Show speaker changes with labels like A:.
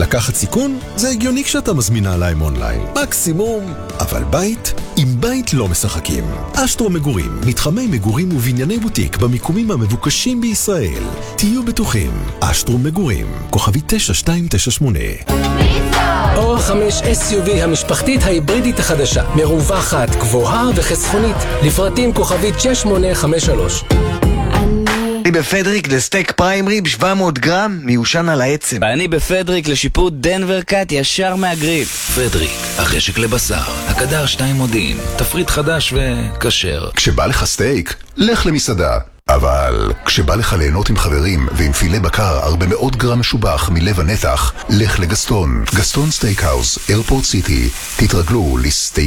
A: לקחת סיכון? זה הגיוני כשאתה מזמינה להם אונליין. מקסימום, אבל בית? עם בית לא משחקים. אשטרו מגורים, מתחמי מגורים ובנייני בוטיק במיקומים המבוקשים בישראל. תהיו בטוחים, אשטרו מגורים, כוכבי 9298.
B: אור 5 SUV המשפחתית ההיברידית החדשה, מרווחת, גבוהה וחסכונית, לפרטים כוכבית 6853.
C: אני בפדריק לסטייק פריים ריב 700 גרם מיושן על העצם.
D: אני בפדריק לשיפוט דנבר קאט ישר מהגריל.
E: פדריק, החשק לבשר, הקדר 2 מודיעין, תפריט חדש וכשר.
F: כשבא לך סטייק, לך למסעדה. אבל כשבא לך ליהנות עם חברים ועם פילה בקר 400 גרם משובח מלב הנתח, לך לגסטון. גסטון סטייקהאוס, איירפורט סיטי. תתרגלו לסטייק